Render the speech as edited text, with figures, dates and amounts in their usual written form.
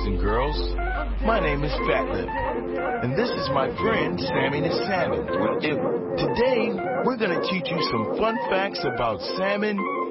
and girls. My name is Fatlip, and this is my friend Sammy the Salmon. Today, we're going to teach you some fun facts about salmon